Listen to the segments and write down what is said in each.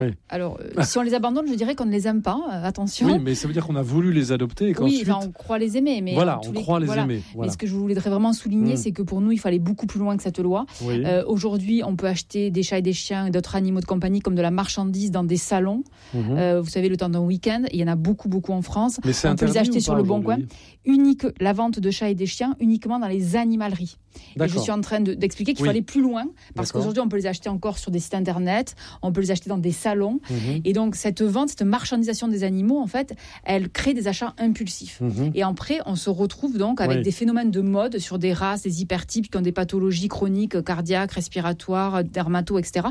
Oui. Alors, si on les abandonne, je dirais qu'on ne les aime pas. Attention. Oui, mais ça veut dire qu'on a voulu les adopter et qu'ensuite... Oui, on croit les aimer. Mais voilà, on croit les aimer. Voilà. Mais ce que je voudrais vraiment souligner, c'est que pour nous, il faut aller beaucoup plus loin que cette loi. Oui. Aujourd'hui, on peut acheter des chats et des chiens et d'autres animaux de compagnie comme de la marchandise dans des salons. Vous savez, le temps d'un week-end, il y en a beaucoup en France. Mais c'est on peut les acheter sur le Bon Coin. La vente de chats et des chiens uniquement dans les animaleries. Et je suis en train d'expliquer qu'il faut aller plus loin parce qu'aujourd'hui, on peut les acheter encore sur des sites internet, on peut les acheter dans des salons. Et donc, cette vente, cette marchandisation des animaux, en fait, elle crée des achats impulsifs. Et après, on se retrouve donc avec des phénomènes de mode sur des races, des hypertypes qui ont des pathologies chroniques, cardiaques, respiratoires, dermato, etc.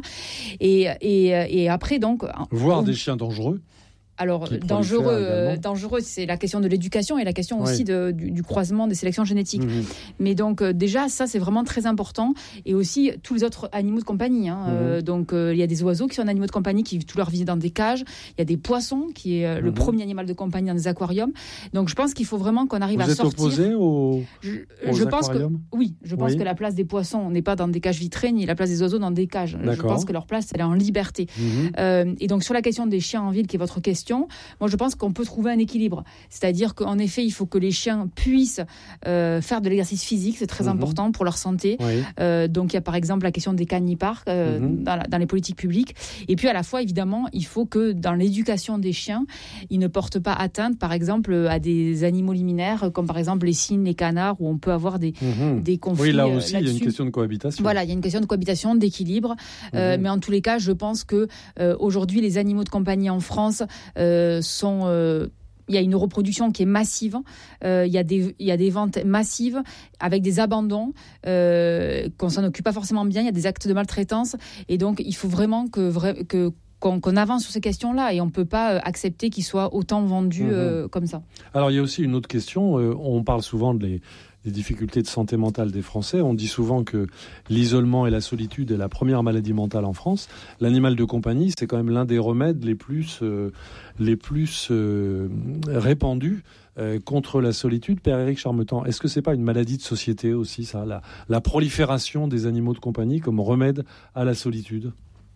Et après, donc... Voire des chiens dangereux. Alors, dangereux, c'est la question de l'éducation et la question aussi du croisement des sélections génétiques. Mais donc, déjà, ça, c'est vraiment très important. Et aussi, tous les autres animaux de compagnie. Donc, il y a des oiseaux qui sont des animaux de compagnie qui vivent toute leur vie dans des cages. Il y a des poissons, qui est le premier animal de compagnie dans des aquariums. Donc, je pense qu'il faut vraiment qu'on arrive à sortir... Vous êtes opposé aux aquariums ? Oui, je pense que la place des poissons n'est pas dans des cages vitrées, ni la place des oiseaux dans des cages. Je pense que leur place, elle est en liberté. Et donc, sur la question des chiens en ville, qui est votre question, moi je pense qu'on peut trouver un équilibre. C'est-à-dire qu'en effet, il faut que les chiens puissent faire de l'exercice physique, c'est très important pour leur santé. Donc il y a par exemple la question des caniparks dans les politiques publiques. Et puis à la fois, évidemment, il faut que dans l'éducation des chiens, ils ne portent pas atteinte, par exemple, à des animaux liminaires, comme par exemple les cygnes, les canards, où on peut avoir des conflits. Oui, là aussi, il y a une question de cohabitation. Voilà, il y a une question de cohabitation, d'équilibre. Mais en tous les cas, je pense que aujourd'hui, les animaux de compagnie en France il y a une reproduction qui est massive, il y a des ventes massives avec des abandons, qu'on s'en occupe pas forcément bien, il y a des actes de maltraitance, et donc il faut vraiment qu'on avance sur ces questions-là, et on ne peut pas accepter qu'ils soient autant vendus comme ça. Alors il y a aussi une autre question, on parle souvent des difficultés de santé mentale des Français. On dit souvent que l'isolement et la solitude est la première maladie mentale en France. L'animal de compagnie, c'est quand même l'un des remèdes les plus répandus contre la solitude. Père Éric Charmetan, est-ce que c'est pas une maladie de société aussi, ça, la prolifération des animaux de compagnie comme remède à la solitude ?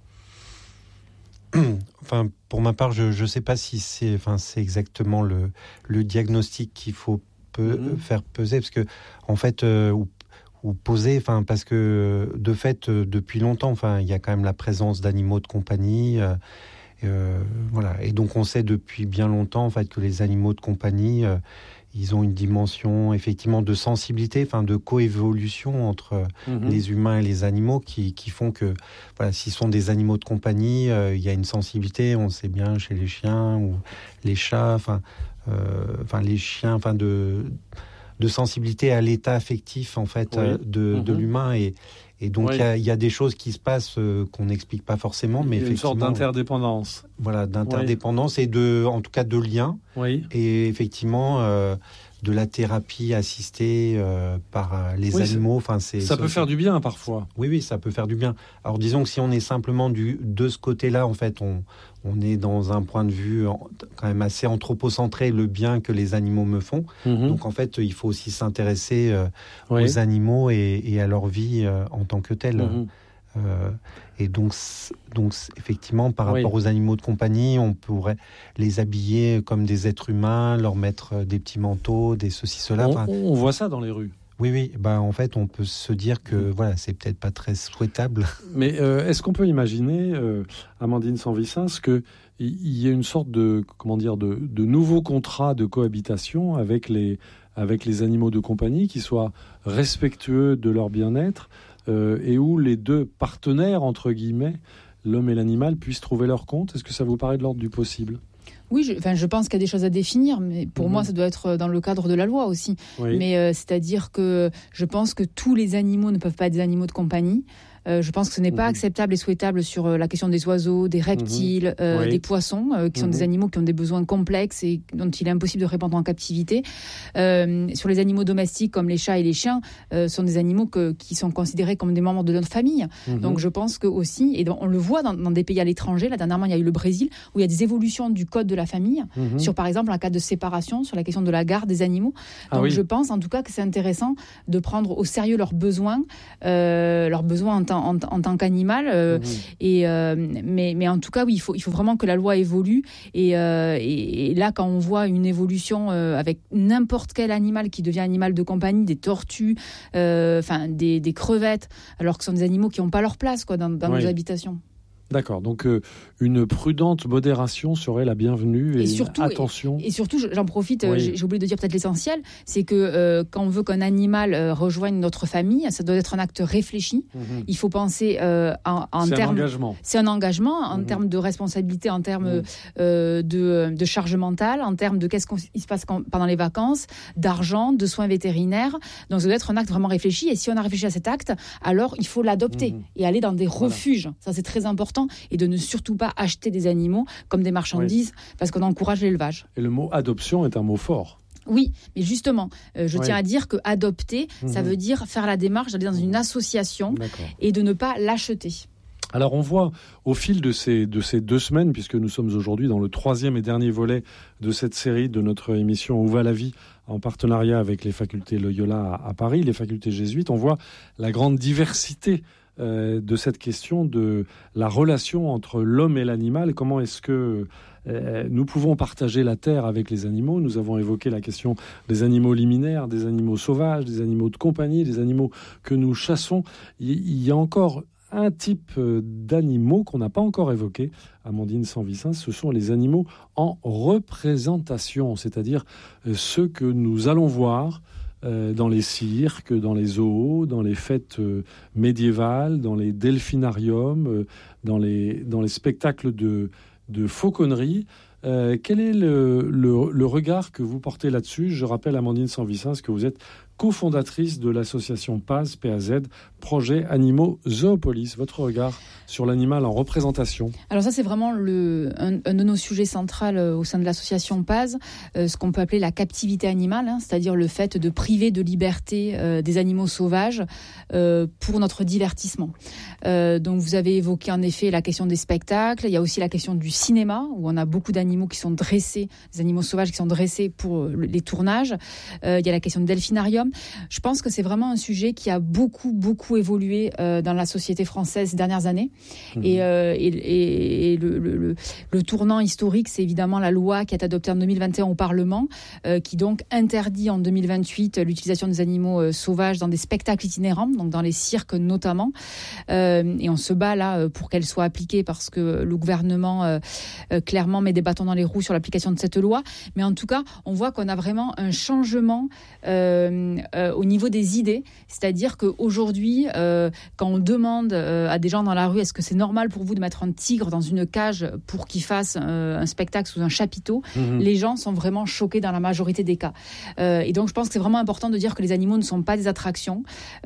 Enfin, pour ma part, je ne sais pas si c'est exactement le diagnostic qu'il faut faire peser, parce que en fait ou poser, parce que de fait depuis longtemps, il y a quand même la présence d'animaux de compagnie, voilà, et donc on sait depuis bien longtemps en fait que les animaux de compagnie ils ont une dimension effectivement de sensibilité, de coévolution entre les humains et les animaux qui font que voilà, s'ils sont des animaux de compagnie, il y a une sensibilité, on sait bien chez les chiens ou les chats, les chiens, de sensibilité à l'état affectif en fait de l'humain, et donc il y a des choses qui se passent qu'on n'explique pas forcément, mais effectivement une sorte d'interdépendance. Voilà, d'interdépendance et en tout cas de lien. Et effectivement de la thérapie assistée par les animaux. Ça peut faire du bien parfois. Oui, ça peut faire du bien. Alors disons que si on est simplement de ce côté-là, en fait, on est dans un point de vue quand même assez anthropocentré, le bien que les animaux me font. Donc en fait, il faut aussi s'intéresser aux animaux et à leur vie en tant que telle. Et donc effectivement, par rapport aux animaux de compagnie, on pourrait les habiller comme des êtres humains, leur mettre des petits manteaux, des ceci, cela. On voit ça dans les rues. Oui. En fait, on peut se dire que voilà, c'est peut-être pas très souhaitable. Mais est-ce qu'on peut imaginer, Amandine Sanvicens, qu'il y ait une sorte de nouveau contrat de cohabitation avec les animaux de compagnie qui soient respectueux de leur bien-être, et où les deux partenaires, entre guillemets, l'homme et l'animal, puissent trouver leur compte? Est-ce que ça vous paraît de l'ordre du possible ? Oui, je pense qu'il y a des choses à définir, mais pour moi, ça doit être dans le cadre de la loi aussi. Mais c'est-à-dire que je pense que tous les animaux ne peuvent pas être des animaux de compagnie. Je pense que ce n'est pas acceptable et souhaitable sur la question des oiseaux, des reptiles, des poissons, qui sont des animaux qui ont des besoins complexes et dont il est impossible de répondre en captivité. Sur les animaux domestiques, comme les chats et les chiens, sont des animaux qui sont considérés comme des membres de notre famille. Donc je pense que aussi, et on le voit dans des pays à l'étranger, là dernièrement il y a eu le Brésil, où il y a des évolutions du code de la famille, sur par exemple un cas de séparation, sur la question de la garde des animaux. Donc je pense en tout cas que c'est intéressant de prendre au sérieux leurs besoins en tant qu'animal. Mais en tout cas, oui, il faut vraiment que la loi évolue. Et là, quand on voit une évolution avec n'importe quel animal qui devient animal de compagnie, des tortues, des crevettes, alors que ce sont des animaux qui n'ont pas leur place dans nos habitations. D'accord, donc une prudente modération serait la bienvenue et surtout, attention. Et surtout, j'en profite, j'ai oublié de dire peut-être l'essentiel, c'est que quand on veut qu'un animal rejoigne notre famille, ça doit être un acte réfléchi. Il faut penser en termes... C'est un engagement en termes de responsabilité, en termes de charge mentale, en termes de qu'est-ce qui se passe pendant les vacances, d'argent, de soins vétérinaires. Donc ça doit être un acte vraiment réfléchi. Et si on a réfléchi à cet acte, alors il faut l'adopter et aller dans des refuges. Ça, c'est très important. Et de ne surtout pas acheter des animaux comme des marchandises parce qu'on encourage l'élevage. Et le mot adoption est un mot fort. Oui, mais justement, je tiens à dire que adopter, ça veut dire faire la démarche d'aller dans une association et de ne pas l'acheter. Alors on voit au fil de ces 2 semaines, puisque nous sommes aujourd'hui dans le 3e et dernier volet de cette série de notre émission Où va la vie, en partenariat avec les facultés Loyola à Paris, les facultés jésuites, on voit la grande diversité de cette question de la relation entre l'homme et l'animal. Comment est-ce que nous pouvons partager la terre avec les animaux? Nous avons évoqué la question des animaux liminaires, des animaux sauvages, des animaux de compagnie, des animaux que nous chassons. Il y a encore un type d'animaux qu'on n'a pas encore évoqué, Amandine Sanvicens, ce sont les animaux en représentation, c'est-à-dire ceux que nous allons voir dans les cirques, dans les zoos, dans les fêtes médiévales, dans les delphinariums, dans les spectacles de fauconnerie. Quel est le regard que vous portez là-dessus? Je rappelle, Amandine Sanvicens, que vous êtes cofondatrice de l'association PAZ, Projet Animaux Zoopolis. Votre regard sur l'animal en représentation? Alors ça, c'est vraiment un de nos sujets centraux au sein de l'association PAZ, ce qu'on peut appeler la captivité animale, c'est-à-dire le fait de priver de liberté des animaux sauvages pour notre divertissement. Donc vous avez évoqué en effet la question des spectacles, il y a aussi la question du cinéma, où on a beaucoup d'animaux qui sont dressés, des animaux sauvages qui sont dressés pour les tournages. Il y a la question de delphinarium. Je pense que c'est vraiment un sujet qui a beaucoup évolué dans la société française ces dernières années. Et le tournant historique, c'est évidemment la loi qui a été adoptée en 2021 au Parlement, qui donc interdit en 2028 l'utilisation des animaux sauvages dans des spectacles itinérants, donc dans les cirques notamment. Et on se bat là pour qu'elle soit appliquée parce que le gouvernement clairement met des bâtons dans les roues sur l'application de cette loi. Mais en tout cas, on voit qu'on a vraiment un changement au niveau des idées. C'est-à-dire qu'aujourd'hui, quand on demande à des gens dans la rue, est-ce que c'est normal pour vous de mettre un tigre dans une cage pour qu'il fasse un spectacle sous un chapiteau, les gens sont vraiment choqués dans la majorité des cas. Et donc, je pense que c'est vraiment important de dire que les animaux ne sont pas des attractions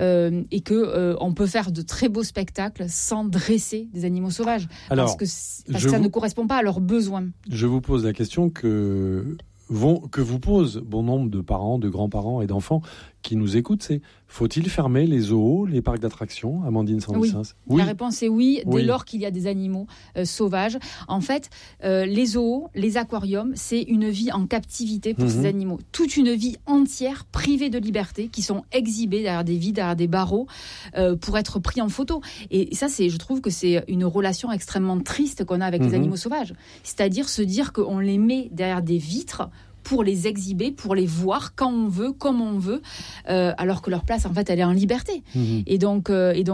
et qu'on peut faire de très beaux spectacles sans dresser des animaux sauvages. Parce que ça ne correspond pas à leurs besoins. Je vous pose la question que vous posent bon nombre de parents, de grands-parents et d'enfants qui nous écoutent, c'est: faut-il fermer les zoos, les parcs d'attractions, Amandine Sanvicens? Oui. La réponse est oui, dès lors qu'il y a des animaux sauvages. En fait, les zoos, les aquariums, c'est une vie en captivité pour ces animaux. Toute une vie entière privée de liberté, qui sont exhibés derrière des vitres, derrière des barreaux, pour être pris en photo. Et ça, je trouve que c'est une relation extrêmement triste qu'on a avec les animaux sauvages. C'est-à-dire se dire qu'on les met derrière des vitres pour les exhiber, pour les voir quand on veut, comme on veut, alors que leur place, en fait, elle est en liberté. Et donc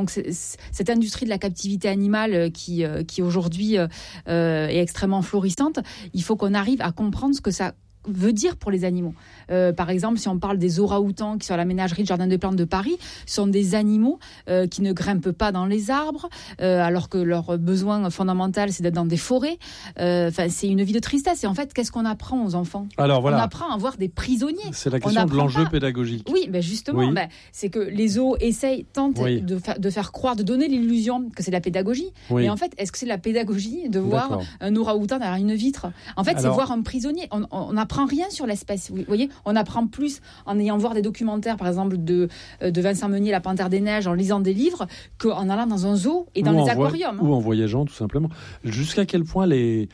cette industrie de la captivité animale qui aujourd'hui est extrêmement florissante, il faut qu'on arrive à comprendre ce que ça veut dire pour les animaux. Par exemple, si on parle des orang-outans qui sont à la ménagerie de Jardin des Plantes de Paris, sont des animaux qui ne grimpent pas dans les arbres, alors que leur besoin fondamental, c'est d'être dans des forêts. C'est une vie de tristesse. Et en fait, qu'est-ce qu'on apprend aux enfants? Alors, voilà. On apprend à voir des prisonniers. C'est la question de l'enjeu pédagogique. Oui, justement, c'est que les zoos tentent de faire croire, de donner l'illusion que c'est de la pédagogie. Mais en fait, est-ce que c'est de la pédagogie de voir un orang-outan derrière une vitre? En fait, c'est voir un prisonnier. On n'apprend rien sur l'espèce. Vous voyez, on apprend plus en ayant voir des documentaires, par exemple de Vincent Meunier, La Panthère des Neiges, en lisant des livres, qu'en allant dans un zoo et dans les aquariums. Ou en voyageant, tout simplement. Jusqu'à quel point les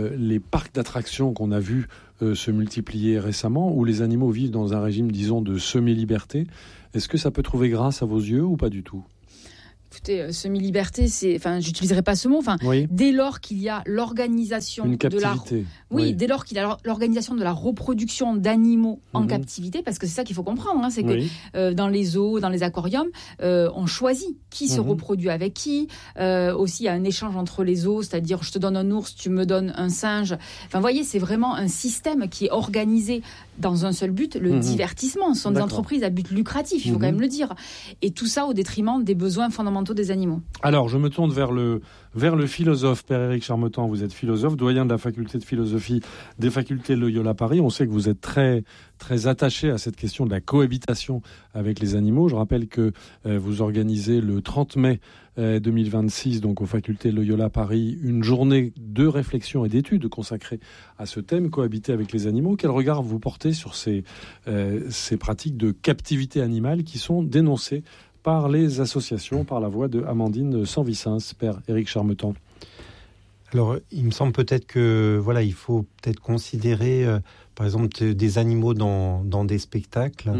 parcs d'attractions qu'on a vus se multiplier récemment, où les animaux vivent dans un régime, disons, de semi-liberté, est-ce que ça peut trouver grâce à vos yeux ou pas du tout? Écoutez, semi-liberté, j'utiliserai pas ce mot. Dès lors qu'il y a l'organisation dès lors qu'il y a l'organisation de la reproduction d'animaux en captivité, parce que c'est ça qu'il faut comprendre, c'est que dans les zoos, dans les aquariums, on choisit qui se reproduit avec qui. Aussi, il y a un échange entre les zoos, c'est-à-dire je te donne un ours, tu me donnes un singe. Enfin, vous voyez, c'est vraiment un système qui est organisé dans un seul but, le divertissement. Ce sont des entreprises à but lucratif, il faut quand même le dire. Et tout ça au détriment des besoins fondamentaux des animaux. Alors, je me tourne vers le philosophe, Père Éric Charmetan. Vous êtes philosophe, doyen de la faculté de philosophie des facultés Loyola Paris. On sait que vous êtes très, très attaché à cette question de la cohabitation avec les animaux. Je rappelle que vous organisez le 30 mai 2026, donc aux facultés Loyola Paris, une journée de réflexion et d'études consacrée à ce thème, cohabiter avec les animaux. Quel regard vous portez sur ces pratiques de captivité animale qui sont dénoncées par les associations, par la voix de Amandine Sanvicens, Père Éric Charmetan? Alors, il me semble peut-être que il faut peut-être considérer, par exemple, des animaux dans des spectacles.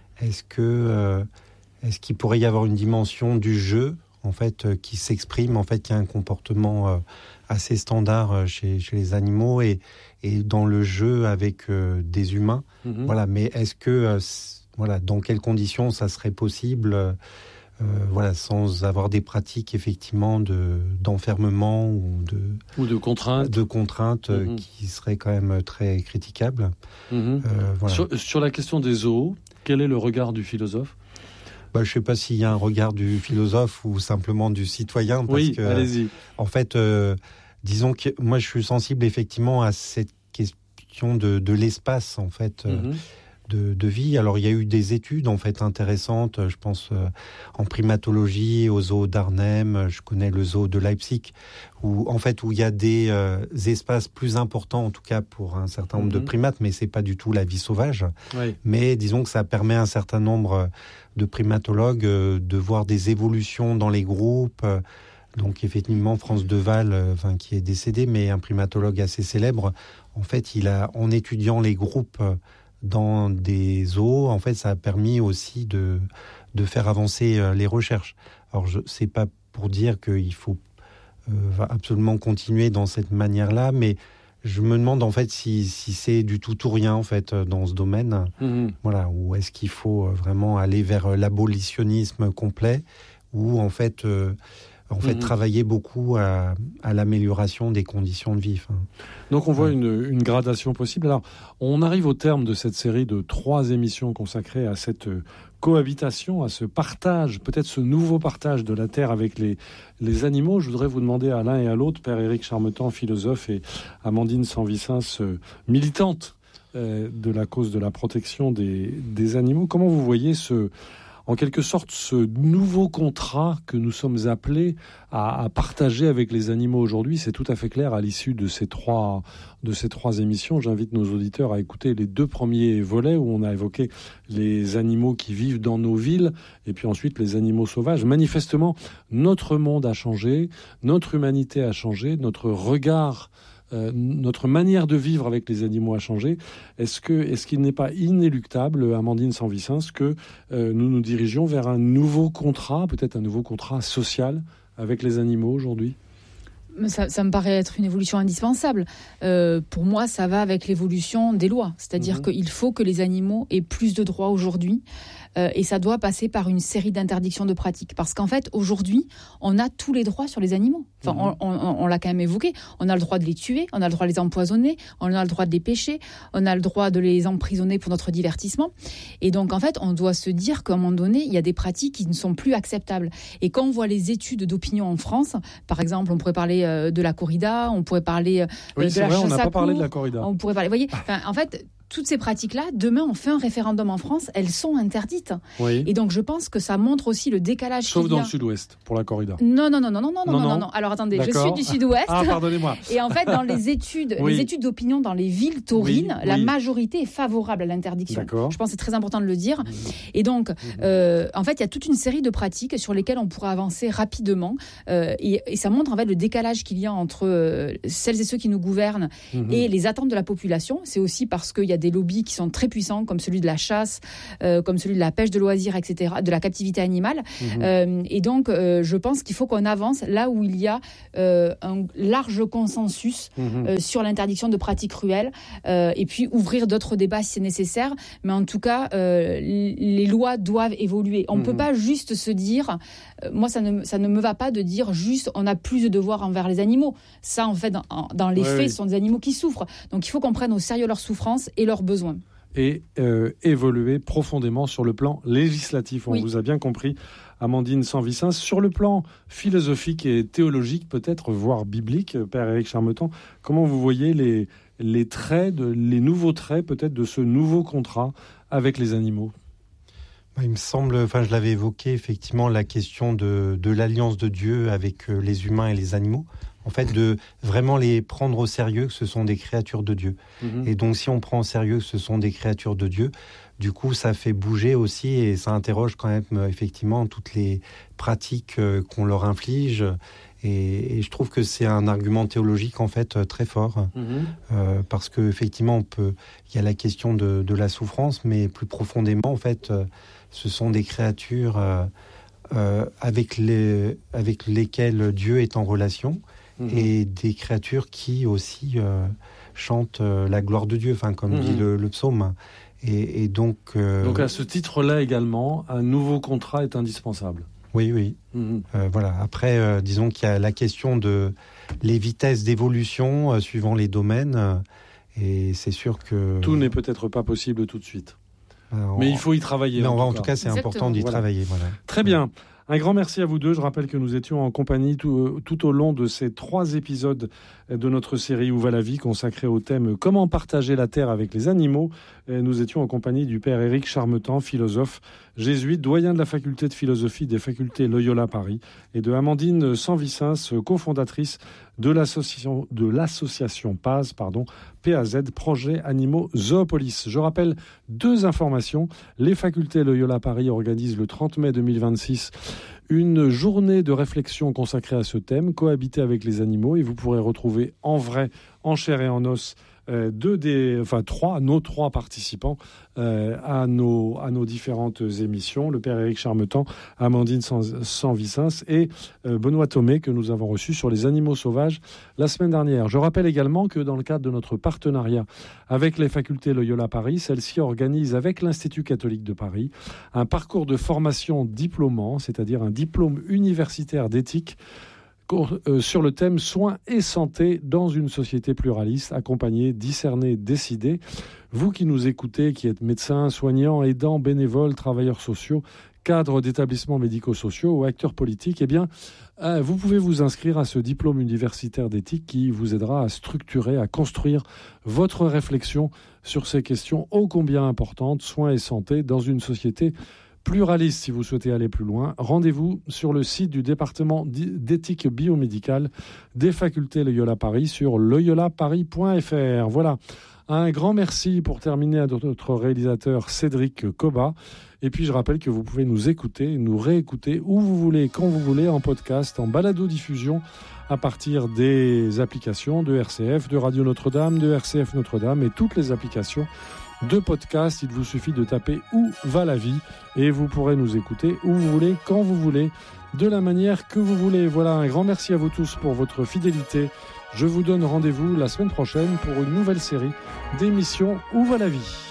Est-ce qu'il pourrait y avoir une dimension du jeu, en fait, qui s'exprime, en fait, qu'il y a un comportement assez standard chez les animaux et dans le jeu avec des humains. Mais est-ce que dans quelles conditions ça serait possible, sans avoir des pratiques effectivement d'enfermement ou de contraintes qui seraient quand même très critiquables. Sur la question des zoos, quel est le regard du philosophe? Je ne sais pas s'il y a un regard du philosophe ou simplement du citoyen. Allez-y. En fait, disons que moi je suis sensible effectivement à cette question de l'espace en fait. De vie. Alors, il y a eu des études en fait intéressantes, je pense en primatologie, au zoo d'Arnhem, je connais le zoo de Leipzig, où il y a des espaces plus importants, en tout cas pour un certain nombre de primates, mais c'est pas du tout la vie sauvage. Mais disons que ça permet à un certain nombre de primatologues de voir des évolutions dans les groupes. Donc effectivement, France Deval, qui est décédé, mais un primatologue assez célèbre, en fait, en étudiant les groupes dans des zoos, en fait, ça a permis aussi de faire avancer les recherches. Alors, c'est pas pour dire qu'il faut absolument continuer dans cette manière-là, mais je me demande en fait si c'est du tout ou rien en fait dans ce domaine. Ou est-ce qu'il faut vraiment aller vers l'abolitionnisme complet, ou en fait travailler beaucoup à l'amélioration des conditions de vie. Donc on voit une gradation possible. Alors, on arrive au terme de cette série de 3 émissions consacrées à cette cohabitation, à ce partage, peut-être ce nouveau partage de la terre avec les animaux. Je voudrais vous demander à l'un et à l'autre, Père Éric Charmetan, philosophe, et Amandine Sanvicens, militante de la cause de la protection des animaux, comment vous voyez en quelque sorte, ce nouveau contrat que nous sommes appelés à partager avec les animaux aujourd'hui? C'est tout à fait clair à l'issue de ces trois émissions. J'invite nos auditeurs à écouter les 2 premiers volets où on a évoqué les animaux qui vivent dans nos villes et puis ensuite les animaux sauvages. Manifestement, notre monde a changé, notre humanité a changé, notre regard, notre manière de vivre avec les animaux a changé. Est-ce qu'il n'est pas inéluctable, Amandine Sanvicens, que nous nous dirigeons vers un nouveau contrat, peut-être un nouveau contrat social avec les animaux aujourd'hui? Ça me paraît être une évolution indispensable. Pour moi, ça va avec l'évolution des lois. C'est-à-dire qu'il faut que les animaux aient plus de droits aujourd'hui. Et ça doit passer par une série d'interdictions de pratiques. Parce qu'en fait, aujourd'hui, on a tous les droits sur les animaux. Enfin, on l'a quand même évoqué. On a le droit de les tuer, on a le droit de les empoisonner, on a le droit de les pêcher, on a le droit de les emprisonner pour notre divertissement. Et donc, en fait, on doit se dire qu'à un moment donné, il y a des pratiques qui ne sont plus acceptables. Et quand on voit les études d'opinion en France, par exemple, on pourrait parler de la corrida, on pourrait parler de la chasse à courre. On n'a pas parlé de la corrida. On pourrait parler, vous voyez, en fait... Toutes ces pratiques-là, demain, on fait un référendum en France, elles sont interdites. Oui. Et donc, je pense que ça montre aussi le décalage. Sauf dans le sud-ouest, pour la corrida. Non. Alors, attendez, D'accord. Je suis du sud-ouest. Ah, pardonnez-moi. Et en fait, dans les études d'opinion dans les villes taurines, la majorité est favorable à l'interdiction. D'accord. Je pense que c'est très important de le dire. Et donc, en fait, il y a toute une série de pratiques sur lesquelles on pourra avancer rapidement. Et ça montre en fait le décalage qu'il y a entre celles et ceux qui nous gouvernent et les attentes de la population. C'est aussi parce qu'il y a a des lobbies qui sont très puissants, comme celui de la chasse, comme celui de la pêche de loisirs, etc., de la captivité animale. Et donc, je pense qu'il faut qu'on avance là où il y a un large consensus sur l'interdiction de pratiques cruelles, et puis ouvrir d'autres débats si c'est nécessaire. Mais en tout cas, les lois doivent évoluer. On ne peut pas juste se dire, moi ça ne me va pas de dire juste on a plus de devoirs envers les animaux. Ça, en fait, dans les faits, ce sont des animaux qui souffrent. Donc il faut qu'on prenne au sérieux leurs souffrances et leurs besoins. Et évoluer profondément sur le plan législatif. On vous a bien compris, Amandine Sanvicens. Sur le plan philosophique et théologique, peut-être, voire biblique, Père Éric Charmetan, comment vous voyez les nouveaux traits, peut-être, de ce nouveau contrat avec les animaux ? Il me semble, je l'avais évoqué, effectivement, la question de l'alliance de Dieu avec les humains et les animaux. En fait, de vraiment les prendre au sérieux que ce sont des créatures de Dieu. Et donc, si on prend au sérieux que ce sont des créatures de Dieu, du coup, ça fait bouger aussi et ça interroge quand même, effectivement, toutes les pratiques qu'on leur inflige. Et je trouve que c'est un argument théologique, en fait, très fort. Parce qu'effectivement, il y a la question de la souffrance, mais plus profondément, en fait, ce sont des créatures avec lesquelles Dieu est en relation. Et des créatures qui aussi chantent la gloire de Dieu, comme dit le psaume. Et donc... Donc à ce titre-là également, un nouveau contrat est indispensable. Oui. Voilà. Après, disons qu'il y a la question de les vitesses d'évolution suivant les domaines. Et c'est sûr que... Tout n'est peut-être pas possible tout de suite. Mais il faut y travailler. Mais en tout cas, c'est important d'y travailler. Voilà. Très bien. Un grand merci à vous deux. Je rappelle que nous étions en compagnie tout au long de ces 3 épisodes de notre série Où va la vie, consacrée au thème Comment partager la terre avec les animaux. Nous étions en compagnie du Père Éric Charmetan, philosophe jésuite, doyen de la faculté de philosophie des facultés Loyola Paris, et de Amandine Sanvicens, cofondatrice de l'association PAZ, PAZ, Projet Animaux Zoopolis. Je rappelle 2 informations. Les facultés Loyola Paris organisent le 30 mai 2026 une journée de réflexion consacrée à ce thème, cohabiter avec les animaux, et vous pourrez retrouver en vrai, en chair et en os, nos 3 participants à nos différentes émissions, le Père Éric Charmetan, Amandine Sanvicens et Benoît Thomé, que nous avons reçu sur les animaux sauvages la semaine dernière. Je rappelle également que dans le cadre de notre partenariat avec les facultés Loyola Paris, celle-ci organise avec l'Institut catholique de Paris un parcours de formation diplômant, c'est-à-dire un diplôme universitaire d'éthique sur le thème soins et santé dans une société pluraliste, accompagner, discerner, décider. Vous qui nous écoutez, qui êtes médecins, soignants, aidants, bénévoles, travailleurs sociaux, cadres d'établissements médico-sociaux ou acteurs politiques, vous pouvez vous inscrire à ce diplôme universitaire d'éthique qui vous aidera à structurer, à construire votre réflexion sur ces questions ô combien importantes, soins et santé dans une société pluraliste. Si vous souhaitez aller plus loin, rendez-vous sur le site du département d'éthique biomédicale des facultés Loyola Paris sur loyolaparis.fr. Voilà. Un grand merci pour terminer à notre réalisateur Cédric Coba. Et puis je rappelle que vous pouvez nous écouter, nous réécouter où vous voulez, quand vous voulez, en podcast, en balado-diffusion à partir des applications de RCF, de Radio Notre-Dame, de RCF Notre-Dame et toutes les applications de podcast. Il vous suffit de taper Où va la vie et vous pourrez nous écouter où vous voulez, quand vous voulez, de la manière que vous voulez. Voilà, un grand merci à vous tous pour votre fidélité. Je vous donne rendez-vous la semaine prochaine pour une nouvelle série d'émissions Où va la vie.